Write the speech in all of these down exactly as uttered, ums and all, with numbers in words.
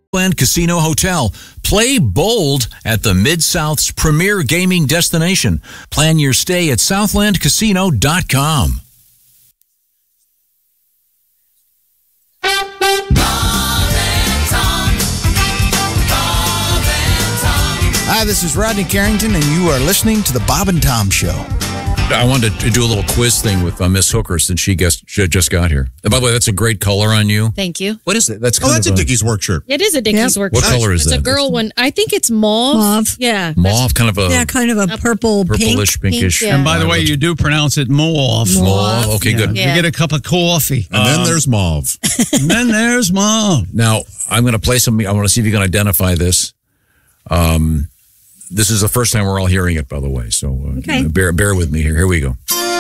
Southland Casino Hotel. Play bold at the Mid-South's premier gaming destination. Plan your stay at southland casino dot com. Hi, this is Rodney Carrington, and you are listening to the Bob and Tom Show. I wanted to do a little quiz thing with uh, Miss Hooker since she, guessed, she just got here. And by the way, that's a great color on you. Thank you. What is it? That's Oh, kind that's of a Dickies work shirt. It is a Dickies Yep. work What shirt. color is it's that? It's a girl one. I think it's mauve. Mauve. Yeah. Mauve, kind of a Yeah, kind of a purple purplish, pink. pinkish. Pink, yeah. And by the way, you do pronounce it mauve. Mauve. Okay, good. Yeah. You get a cup of coffee. And then there's mauve. And then there's mauve. Now, I'm going to play some. I want to see if you can identify this. Um, this is the first time we're all hearing it, by the way. So uh, Okay. bear, bear with me here. Here we go.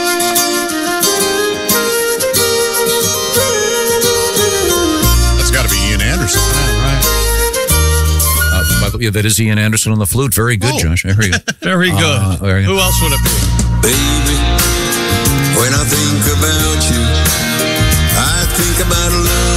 That's got to be Ian Anderson. Right. Uh, by the way, yeah, that is Ian Anderson on the flute. Very good, Oh. Josh. Here we go. Very good. Uh, very good. Who else would it be? Baby, when I think about you, I think about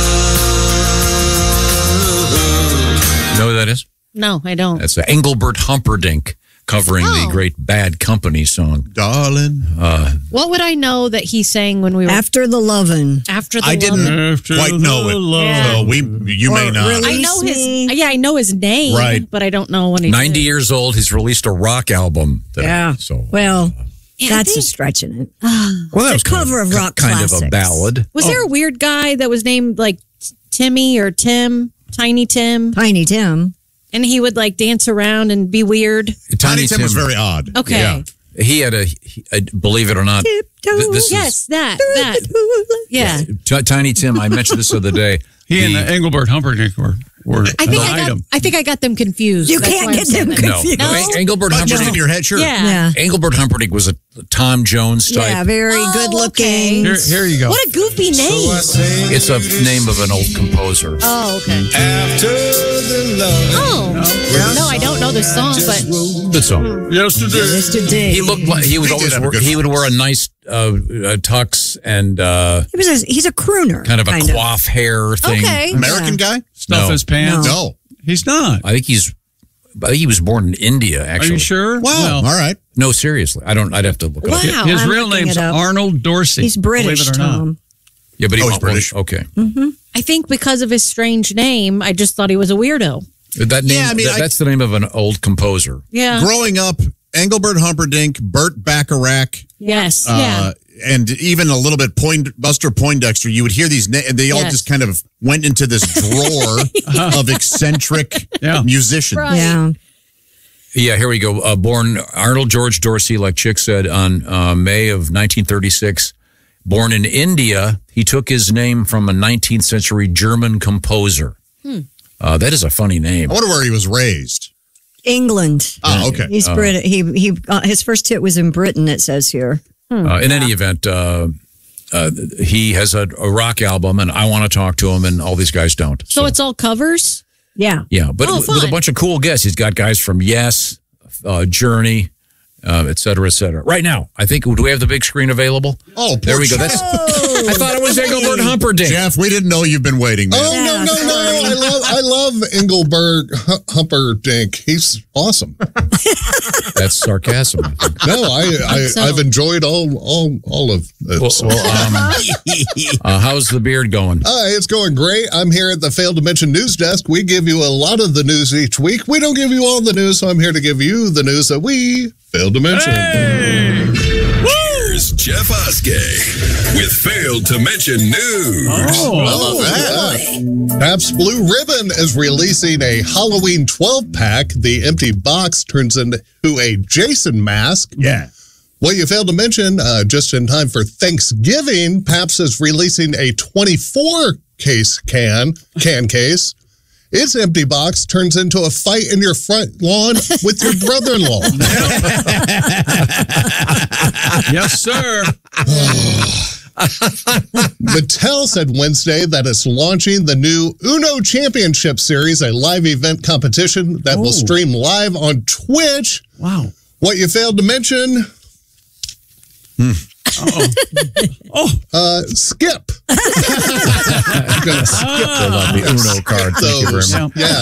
love. You know who that is? No, I don't. That's uh, Engelbert Humperdinck covering Oh. the great Bad Company song. Darling. Uh, What would I know that he sang when we were After the lovin'. after the I didn't Lovin'? After quite know the it. love. Yeah. So we, you may Or not. really- I know his. Me. Yeah, I know his name. Right. But I don't know when he. ninety did. years old. He's released a rock album. Today, Yeah. So Well, Yeah, I that's a think- stretching it. well, that was a cover kind of rock kind of a classics. ballad. Was there a weird guy that was named like Timmy or Tim, Tiny Tim, Tiny Tim. and he would like dance around and be weird? Tiny Tim was very odd. Okay. Yeah. He had a, he, uh, believe it or not, th- this Yes, is, that that. Yeah. T- Tiny Tim, I mentioned this the other day. He and The- uh, Engelbert Humperdinck were, were I think an I got. item. I think I got them confused. You That's can't why I'm get saying them that. no, confused. no, No? Engelbert Oh, just in Humperdinck. your head, sure. Yeah. Yeah. Engelbert Humperdinck was a Tom Jones type. Yeah, very Oh, good okay. looking. Here, here you go. What a goofy name. It's a name of an old composer. Oh, okay. After the love. Oh, no, I don't know the song, but Good song. Yesterday. Mister D. He looked like he would He always did have a wear, good he would voice. wear a nice uh, uh, tux and uh, He was a, he's a crooner. kind of a coif hair thing. okay. American guy? Stuff No. his pants. No. He's not. I think he's. I think he was born in India. Are Actually, you sure? Wow. Well, All right. No, seriously. I don't. I'd have to look it up. Wow. his I'm real looking name's it up. Arnold Dorsey. He's British, believe it or not. Tom. Yeah, but he Oh, he's won't- British. Okay, I think because of his strange name, I just thought he was a weirdo. that name. Yeah, I mean, that- I- that's the name of an old composer. Yeah. Growing up, Engelbert Humperdinck, Burt Bacharach, Yes. uh, yeah. and even a little bit Point, Buster Poindexter, you would hear these, na- and they all Yes. just kind of went into this drawer of eccentric Yeah. musicians. Right. Yeah. Yeah, here we go. Uh, born Arnold George Dorsey, like Chick said, on uh, May of nineteen thirty-six. Born in India, he took his name from a nineteenth century German composer. Uh, that is a funny name. I wonder where he was raised. England. Oh, okay. He's British. He he. Uh, his first hit was in Britain. It says here. Uh, in any event, uh, uh, he has a, a rock album, and I want to talk to him, and all these guys don't. So it's all covers? Yeah. Yeah, but Oh, with, with a fun. bunch of cool guests. He's got guys from Yes, uh, Journey, uh, et cetera, et cetera. Right now, I think, do we have the big screen available? Oh, There poor we go. Jeff. That's. I thought it was Engelbert Humperdinck. Jeff, we didn't know you've been waiting, man. Oh, no, no, no. I love I love Engelbert Hu- Humperdinck. He's awesome. That's sarcasm. I think. No, I, I so. I've enjoyed all all all of it. Well, well, um, uh, how's the beard going? Uh, it's going great. I'm here at the Failed to Mention News Desk. We give you a lot of the news each week. We don't give you all the news, so I'm here to give you the news that we failed to mention. Here's Jeff Oskey with Failed to Mention News. Oh, yeah. Pabst Blue Ribbon is releasing a Halloween twelve pack. The empty box turns into a Jason mask. Yeah. What you failed to mention, uh, just in time for Thanksgiving, Pabst is releasing a twenty-four case can, can case. Its empty box turns into a fight in your front lawn with your brother-in-law. Yes, sir. Mattel said Wednesday that it's launching the new Uno Championship Series, a live event competition that will stream live on Twitch. Wow. What you failed to mention, Oh, uh, skip. I'm going to skip the Uno card. Thank you very much. Yeah.